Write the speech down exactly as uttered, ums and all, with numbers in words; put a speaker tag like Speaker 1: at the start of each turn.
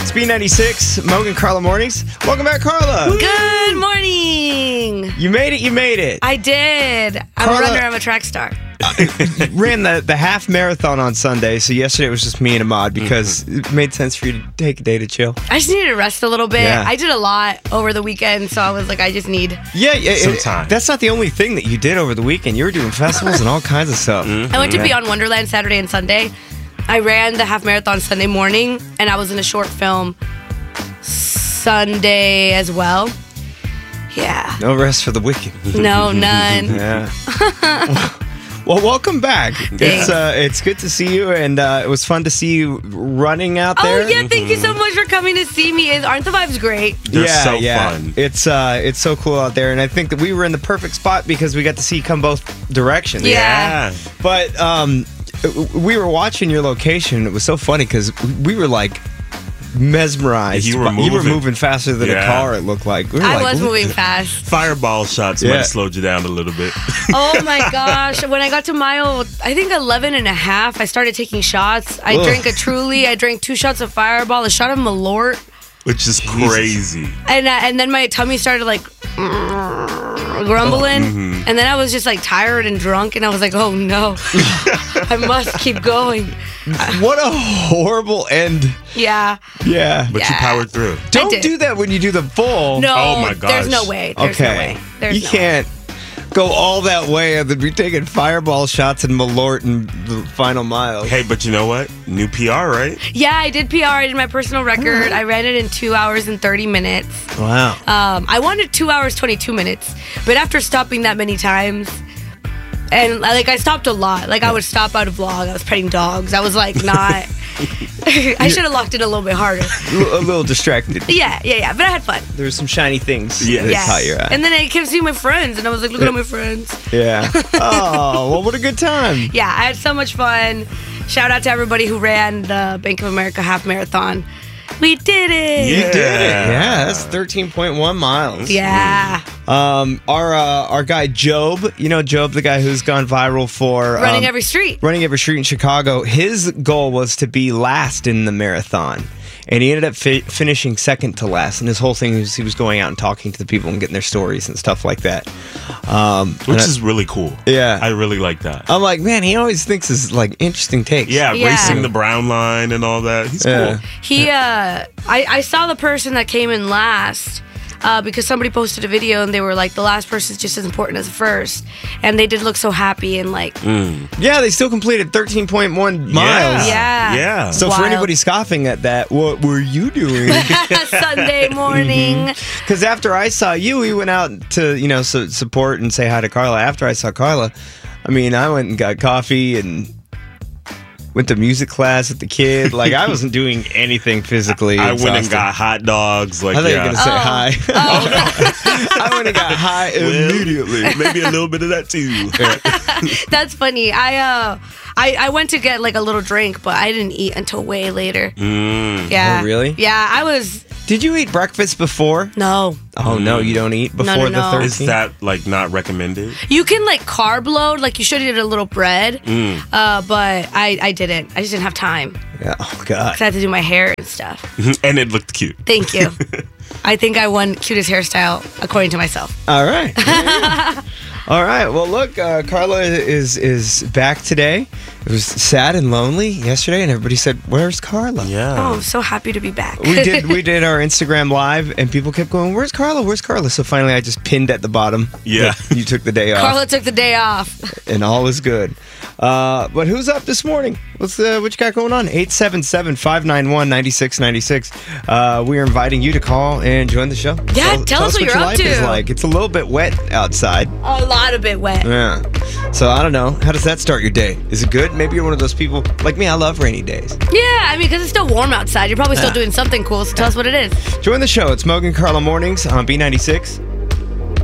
Speaker 1: It's B ninety-six, Mogan Carla Mornings. Welcome back, Carla.
Speaker 2: Good morning.
Speaker 1: You made it, you made it.
Speaker 2: I did. I'm
Speaker 1: Carla-
Speaker 2: a runner, I'm a track star.
Speaker 1: Ran the, the half marathon on Sunday, so yesterday it was just me and Ahmad because mm-hmm. it made sense for you to take a day to chill.
Speaker 2: I just needed to rest a little bit.
Speaker 1: Yeah.
Speaker 2: I did a lot over the weekend, so I was like, I just need...
Speaker 1: Yeah, yeah.
Speaker 3: Some
Speaker 1: it-
Speaker 3: time.
Speaker 1: That's not the only thing that you did over the weekend. You were doing festivals and all kinds of stuff.
Speaker 2: I went to Beyond Wonderland Saturday and Sunday. I ran the half marathon Sunday morning, and I was in a short film Sunday as well. Yeah.
Speaker 1: No rest for the wicked.
Speaker 2: No, none.
Speaker 1: Yeah. Well, welcome back. It's uh, it's good to see you, and uh, it was fun to see you running out there.
Speaker 2: Oh, yeah, thank you so much for coming to see me. Is- Aren't the vibes great?
Speaker 3: They're
Speaker 1: yeah,
Speaker 3: so
Speaker 1: yeah.
Speaker 3: fun.
Speaker 1: It's uh, it's so cool out there, and I think that we were in the perfect spot because we got to see you come both directions.
Speaker 2: Yeah.
Speaker 3: Yeah.
Speaker 1: But um, we were watching your location. It was so funny because we were like mesmerized.
Speaker 3: You were
Speaker 1: by- you were
Speaker 3: moving.
Speaker 1: moving faster than
Speaker 3: Yeah.
Speaker 1: a car. It looked like we were
Speaker 2: I
Speaker 1: like,
Speaker 2: was
Speaker 1: "What
Speaker 2: moving
Speaker 1: the-"
Speaker 2: fast.
Speaker 3: Fireball shots
Speaker 1: Yeah.
Speaker 3: might have slowed you down a little bit.
Speaker 2: Oh my gosh. When I got to mile, I think eleven and a half, I started taking shots. I
Speaker 1: Ugh.
Speaker 2: drank a Truly. I drank two shots of Fireball, a shot of Malort.
Speaker 3: Which is crazy.
Speaker 2: And, uh, and then my tummy started like grumbling.
Speaker 3: Mm-hmm.
Speaker 2: And then I was just like tired and drunk. And I was like, oh no, I must keep going.
Speaker 1: What a horrible end.
Speaker 2: Yeah.
Speaker 1: Yeah.
Speaker 3: But you
Speaker 2: Yeah.
Speaker 3: powered through.
Speaker 1: Don't
Speaker 2: did.
Speaker 1: do that when you do the full.
Speaker 2: No,
Speaker 3: Oh my
Speaker 2: there's no
Speaker 3: gosh.
Speaker 2: way. There's
Speaker 1: okay.
Speaker 2: no way. There's
Speaker 1: you
Speaker 2: no
Speaker 1: can't go all that way and then be taking Fireball shots and Malort in the final mile.
Speaker 3: Hey, but you know what? New P R, right?
Speaker 2: Yeah, I did P R. I did my personal record. I ran it in two hours and thirty minutes.
Speaker 1: Wow.
Speaker 2: Um, I wanted two hours, twenty-two minutes. But after stopping that many times, and like I stopped a lot. Like I would stop out of vlog. I was petting dogs. I was like not. I should have locked it a little bit harder.
Speaker 1: a little distracted.
Speaker 2: Yeah, yeah, yeah. But I had fun.
Speaker 1: There's some shiny things
Speaker 3: Yes.
Speaker 1: that
Speaker 2: Yeah.
Speaker 1: caught your eye.
Speaker 2: And then I kept seeing my friends, and I was like, look at all my friends.
Speaker 1: Yeah. Oh, well, what a good time.
Speaker 2: Yeah, I had so much fun. Shout out to everybody who ran the Bank of America half marathon. We did it.
Speaker 1: You
Speaker 3: Yeah.
Speaker 1: did it. Yeah, that's thirteen point one miles.
Speaker 2: Yeah.
Speaker 1: Um, our uh, our guy Job, you know Job, the guy who's gone viral for
Speaker 2: Running
Speaker 1: um,
Speaker 2: every street.
Speaker 1: running every street in Chicago. His goal was to be last in the marathon, and he ended up fi- finishing second to last. And his whole thing was he was going out and talking to the people and getting their stories and stuff like that. Um,
Speaker 3: Which
Speaker 1: and I-
Speaker 3: is really cool.
Speaker 1: Yeah.
Speaker 3: I really like that.
Speaker 1: I'm like, man, he always thinks his like interesting takes.
Speaker 3: Yeah,
Speaker 2: Yeah.
Speaker 3: racing the brown line and all that. He's
Speaker 1: Yeah.
Speaker 3: cool.
Speaker 2: He, uh, I, I saw the person that came in last uh, because somebody posted a video and they were like, the last person is just as important as the first. And they did look so happy and like,
Speaker 1: yeah, they still completed thirteen point one miles.
Speaker 2: Yeah.
Speaker 3: Yeah.
Speaker 1: So for
Speaker 2: Wild.
Speaker 1: anybody scoffing at that, what were you doing?
Speaker 2: Sunday morning.
Speaker 1: Because after I saw you, we went out to, you know, so support and say hi to Carla. After I saw Carla, I mean, I went and got coffee and went to music class with the kid. Like, I wasn't doing anything physically
Speaker 3: I went and
Speaker 1: exhausting.
Speaker 3: got hot dogs. Like,
Speaker 1: I thought you
Speaker 3: yeah.
Speaker 1: were going to say
Speaker 2: Oh.
Speaker 1: hi. I went and got high
Speaker 3: Well,
Speaker 1: immediately.
Speaker 3: Maybe a little bit of that too.
Speaker 2: That's funny. I, uh, I, I went to get like a little drink, but I didn't eat until way later.
Speaker 3: Mm.
Speaker 2: Yeah.
Speaker 1: Oh, really?
Speaker 2: Yeah, I was,
Speaker 1: Did you eat breakfast before?
Speaker 2: no.
Speaker 1: Oh, no, you don't eat before
Speaker 2: no,
Speaker 1: the
Speaker 2: no.
Speaker 1: thirteenth?
Speaker 3: Is that like not recommended?
Speaker 2: You can like carb load, like you should eat a little bread,
Speaker 3: Mm.
Speaker 2: uh, but I, I didn't. I just didn't have time
Speaker 1: Yeah. Oh, God.
Speaker 2: 'cause I had to do my hair and stuff.
Speaker 3: And it looked cute.
Speaker 2: Thank you. I think I won cutest hairstyle according to myself.
Speaker 1: All right. All right. Well, look, uh, Carla is is back today. It was sad and lonely yesterday, and everybody said, "Where's Carla?"
Speaker 3: Yeah.
Speaker 2: Oh, I'm so happy to be back.
Speaker 1: We did we did our Instagram live, and people kept going, "Where's Carla? Where's Carla?" So finally, I just pinned at the bottom.
Speaker 3: Yeah.
Speaker 1: that you took the day off,
Speaker 2: Carla took the day off.
Speaker 1: and all is good. Uh, but who's up this morning? What's uh, what you got going on? eight seven seven, five nine one, nine six nine six. Uh, we are inviting you to call and join the show.
Speaker 2: Yeah, tell us what you're
Speaker 1: your
Speaker 2: up
Speaker 1: life
Speaker 2: to.
Speaker 1: is like. It's a little bit wet outside.
Speaker 2: A lot of it wet.
Speaker 1: Yeah. So I don't know. How does that start your day? Is it good? Maybe you're one of those people like me. I love rainy days.
Speaker 2: Yeah, I mean, because it's still warm outside. You're probably still
Speaker 1: Yeah.
Speaker 2: doing something cool, so tell us what it is.
Speaker 1: Join the show. It's Mogan Carla Mornings on B ninety-six.